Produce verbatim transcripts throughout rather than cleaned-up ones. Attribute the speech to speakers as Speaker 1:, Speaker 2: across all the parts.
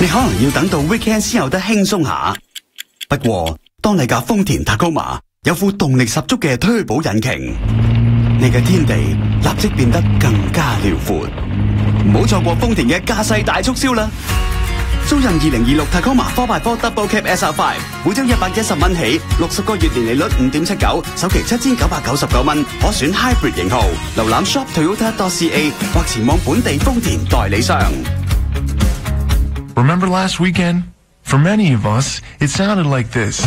Speaker 1: 你可能要等到 weekend 先有得輕鬆下。不過，當你架豐田 Tacoma 有副動力十足嘅推保引擎，你嘅天地立即變得更加遼闊。唔好錯過豐田嘅駕駛大促銷啦！租任二零二六 Tacoma 四 by 四 Double Cab S R 五，每張一百一十蚊起，六十個月年利率五點七九，首期七千九百九十九蚊，可選 Hybrid 型號。瀏覽 shop toyota dot c a 或前往本地豐田代理商。
Speaker 2: Remember last weekend? For many of us, it sounded like this.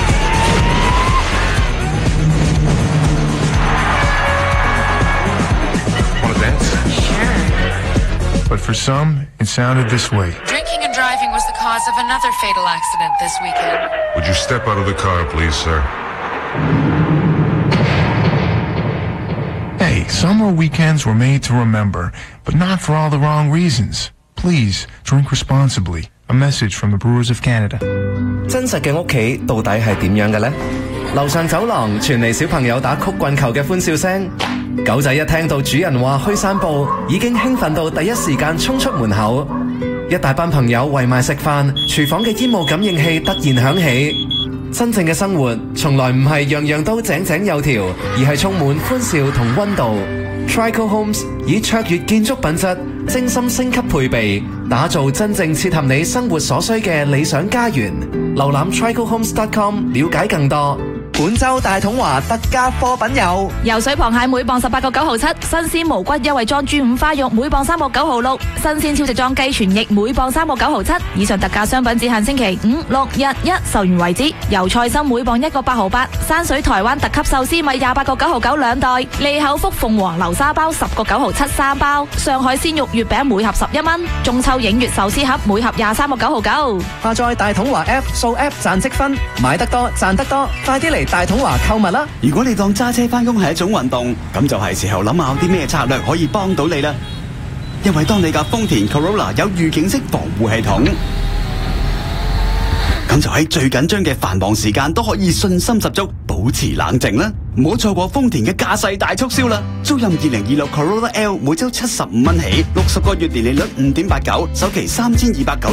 Speaker 2: Want to dance?
Speaker 3: Sure.
Speaker 2: But for some, it sounded this way.
Speaker 3: Drinking and driving was the cause of another fatal accident this weekend.
Speaker 4: Would you step out of the car, please, sir?
Speaker 2: Hey, summer weekends were made to remember, but not for all the wrong reasons. Please, drink responsibly. A message from the Brewers of Canada.
Speaker 5: 真實嘅屋企到底係點樣嘅呢？樓上走廊傳嚟小朋友打曲棍球嘅歡笑聲，狗仔一聽到主人話去散步，已經興奮到第一時間衝出門口。一大班朋友圍埋食飯，廚房嘅煙霧感應器突然響起。真正嘅生活從來唔係樣樣都井井有條，而係充滿歡笑同溫度。Trico Homes 以卓越建築品質、精心升級配備，打造真正切合你生活所需嘅理想家園。瀏覽 trico homes dot com 了解更多。本周大統華特價貨品有
Speaker 6: 游水螃蟹每磅十八個九毫七，新鮮無骨優惠裝豬五花肉每磅三個九毫六，新鮮超值裝雞全翼每磅三個九毫七。以上特價商品只限星期五、六、日一，售完為止。油菜心每磅一個八毫八，山水台灣特級壽司米廿八個九毫九兩袋，利口福鳳凰流沙包十個九毫七三包，上海鮮肉月餅每盒十一蚊，中秋影月壽司盒每盒廿三個九毫九。
Speaker 5: 下載大統華 App 掃 App 賺積分，買得多賺得多，快啲嚟大統華購物啦！
Speaker 1: 如果你當揸車返工係一種運動，咁就係時候諗下有啲咩策略可以幫到你啦。因為當你架豐田 Corolla 有預警式防護系統，咁就喺最緊張嘅繁忙時間都可以信心十足，保持冷靜啦。唔好錯過豐田嘅駕駛大促銷啦！租任二零二六 Corolla L 每周七十五蚊起，六十個月年利率五點八九，首期三千二百九。